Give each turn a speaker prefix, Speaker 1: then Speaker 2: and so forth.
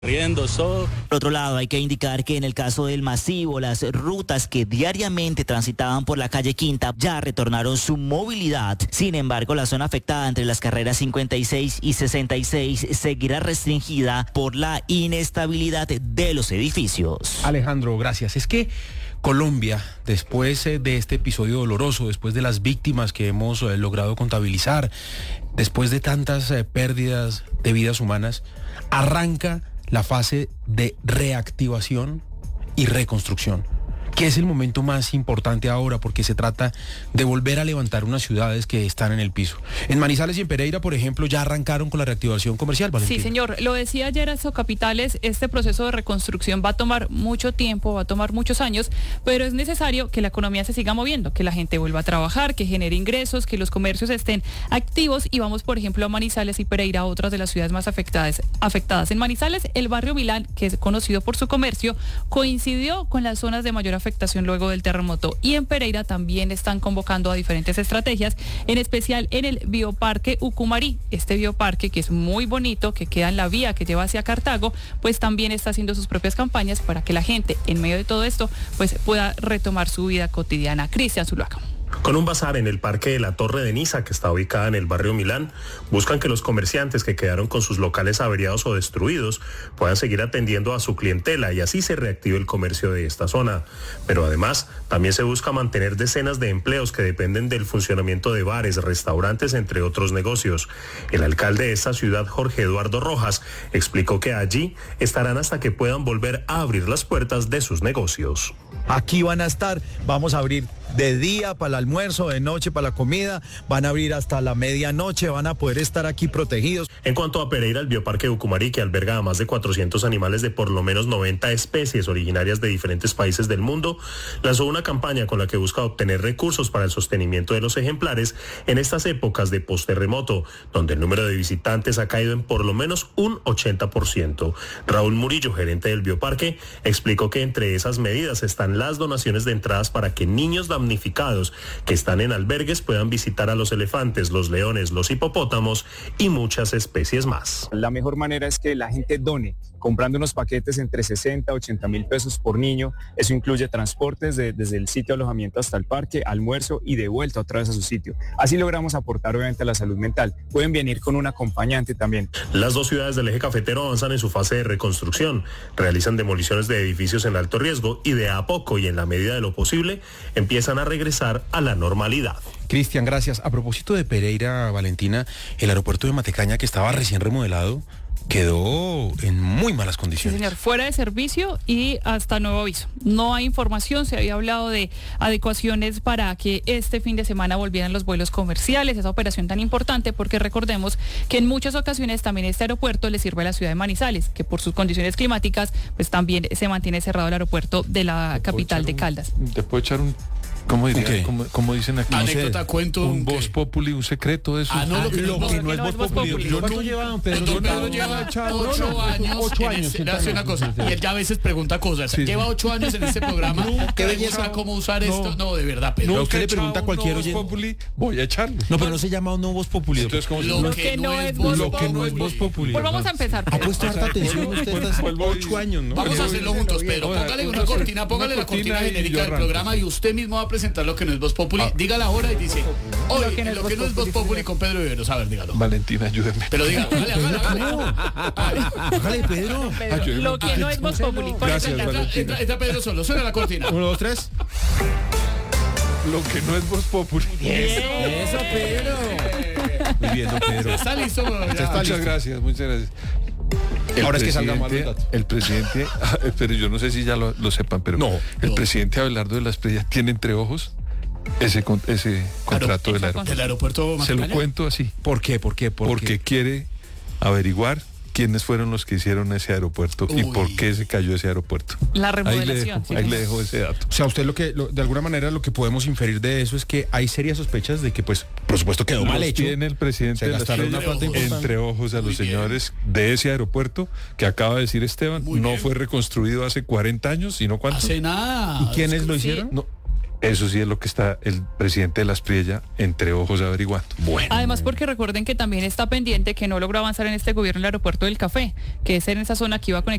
Speaker 1: Por otro lado, hay que indicar que en el caso del Masivo, las rutas que diariamente transitaban por la calle Quinta ya retornaron su movilidad. Sin embargo, la zona afectada entre las carreras 56 y 66 seguirá restringida por la inestabilidad de los edificios.
Speaker 2: Alejandro, gracias. Es que Colombia, después de este episodio doloroso, después de las víctimas que hemos logrado contabilizar, después de tantas pérdidas de vidas humanas, arranca la fase de reactivación y reconstrucción, que es el momento más importante ahora porque se trata de volver a levantar unas ciudades que están en el piso. En Manizales y en Pereira, por ejemplo, ya arrancaron con la reactivación comercial, Valentina.
Speaker 3: Sí, señor. Lo decía ayer a Socapitales, este proceso de reconstrucción va a tomar mucho tiempo, va a tomar muchos años, pero es necesario que la economía se siga moviendo, que la gente vuelva a trabajar, que genere ingresos, que los comercios estén activos y vamos, por ejemplo, a Manizales y Pereira, otras de las ciudades más afectadas. En Manizales, el barrio Milán, que es conocido por su comercio, coincidió con las zonas de mayor afectación luego del terremoto, y en Pereira también están convocando a diferentes estrategias, en especial en el bioparque Ucumarí. Este bioparque, que es muy bonito, que queda en la vía que lleva hacia Cartago, pues también está haciendo sus propias campañas para que la gente, en medio de todo esto, pues pueda retomar su vida cotidiana. Cristian Zuluaga.
Speaker 4: Con un bazar en el Parque de la Torre de Niza, que está ubicada en el barrio Milán, buscan que los comerciantes que quedaron con sus locales averiados o destruidos puedan seguir atendiendo a su clientela y así se reactive el comercio de esta zona. Pero además, también se busca mantener decenas de empleos que dependen del funcionamiento de bares, restaurantes, entre otros negocios. El alcalde de esta ciudad, Jorge Eduardo Rojas, explicó que allí estarán hasta que puedan volver a abrir las puertas de sus negocios.
Speaker 5: Aquí van a estar, vamos a abrir de día para el almuerzo, de noche para la comida, van a abrir hasta la medianoche, van a poder estar aquí protegidos.
Speaker 4: En cuanto a Pereira, el bioparque Ucumarí, que alberga a más de 400 animales de por lo menos 90 especies originarias de diferentes países del mundo, lanzó una campaña con la que busca obtener recursos para el sostenimiento de los ejemplares en estas épocas de posterremoto, donde el número de visitantes ha caído en por lo menos un 80%. Raúl Murillo, gerente del bioparque, explicó que entre esas medidas están las donaciones de entradas para que niños damnificados que están en albergues puedan visitar a los elefantes, los leones, los hipopótamos y muchas especies más.
Speaker 6: La mejor manera es que la gente done, comprando unos paquetes entre 60 a 80 mil pesos por niño. Eso incluye transportes desde el sitio de alojamiento hasta el parque, almuerzo y de vuelta otra vez a su sitio. Así logramos aportar obviamente a la salud mental. Pueden venir con un acompañante también.
Speaker 4: Las dos ciudades del eje cafetero avanzan en su fase de reconstrucción, realizan demoliciones de edificios en alto riesgo y de a poco y en la medida de lo posible empiezan a regresar a la normalidad.
Speaker 2: Cristian, gracias. A propósito de Pereira, Valentina, el aeropuerto de Matecaña, que estaba recién remodelado, quedó en muy malas condiciones.
Speaker 3: Sí, señor, fuera de servicio y hasta nuevo aviso. No hay información, se había hablado de adecuaciones para que este fin de semana volvieran los vuelos comerciales, esa operación tan importante, porque recordemos que en muchas ocasiones también este aeropuerto le sirve a la ciudad de Manizales, que por sus condiciones climáticas, pues también se mantiene cerrado el aeropuerto de la capital de Caldas.
Speaker 7: ¿Te puedo echar un... ¿Cómo diría?
Speaker 2: Okay.
Speaker 7: ¿Cómo dicen aquí?
Speaker 8: Anécdota, cuento.
Speaker 7: Un voz populi, un secreto de eso.
Speaker 8: No, lo que no es voz populi.
Speaker 2: ¿Cuánto lleva Pedro?
Speaker 8: Don Pedro lleva 8 años.
Speaker 2: 8 años.
Speaker 8: Le hace una cosa. Y él ya a veces pregunta cosas.
Speaker 7: Sí.
Speaker 8: Lleva 8 años en este programa.
Speaker 2: Qué
Speaker 8: Pregunta cómo usar esto. No, de verdad, Pedro.
Speaker 2: No, usted le pregunta a cualquier
Speaker 7: voz
Speaker 2: oyente.
Speaker 7: populi, voy a echarlo.
Speaker 2: No, pero no se llama un no voz populi.
Speaker 7: Entonces, ¿cómo se
Speaker 8: Lo
Speaker 7: llama?
Speaker 8: que no es voz
Speaker 7: Lo que no es voz populi.
Speaker 3: Pues vamos a empezar.
Speaker 2: Ha puesto harta atención usted hace 8 años, ¿no?
Speaker 8: Vamos a hacerlo juntos, Pedro. Póngale una cortina, póngale la cortina genérica del programa y usted mismo va a presentar lo que no es voz populi. Diga la hora y dice, hoy, lo que no es voz populi con Pedro Viveros. A ver, dígalo.
Speaker 7: Valentina, ayúdeme.
Speaker 8: Pero diga,
Speaker 2: Hágale, Pedro.
Speaker 3: Lo que no es voz populi.
Speaker 7: Gracias, Valentina.
Speaker 8: Entra Pedro solo, suena la cortina.
Speaker 2: 1, 2, 3.
Speaker 7: Lo que no es voz populi.
Speaker 2: Eso, Pedro. Muy bien, don Pedro.
Speaker 8: Está listo.
Speaker 7: Muchas gracias.
Speaker 2: Ahora es que salga mal los datos.
Speaker 7: El presidente, pero yo no sé si ya lo sepan, pero
Speaker 2: No.
Speaker 7: El presidente Abelardo de la Espriella tiene entre ojos ese contrato del aeropuerto.
Speaker 8: El aeropuerto
Speaker 7: Se lo
Speaker 8: Matecaña.
Speaker 7: cuento así.
Speaker 2: ¿Por qué?
Speaker 7: Porque quiere averiguar quiénes fueron los que hicieron ese aeropuerto y por qué se cayó ese aeropuerto.
Speaker 3: La remodelación.
Speaker 7: Ahí le dejo ese dato.
Speaker 2: O sea, usted de alguna manera lo que podemos inferir de eso es que hay serias sospechas de que, pues, por supuesto quedó mal hecho.
Speaker 7: Tiene el presidente
Speaker 2: Se
Speaker 7: de la
Speaker 2: gastaron
Speaker 7: Espriella
Speaker 2: una plata importante.
Speaker 7: entre ojos a los
Speaker 8: Muy bien.
Speaker 7: señores de ese aeropuerto que acaba de decir Esteban,
Speaker 8: Muy
Speaker 7: no
Speaker 8: bien.
Speaker 7: fue reconstruido hace 40 años, sino cuánto.
Speaker 8: Hace nada.
Speaker 2: ¿Y quiénes lo hicieron?
Speaker 7: No, Eso sí es lo que está el presidente de la Aspriella entre ojos averiguando.
Speaker 2: Bueno.
Speaker 3: Además, porque recuerden que también está pendiente que no logró avanzar en este gobierno el aeropuerto del Café, que es en esa zona que iba a conectar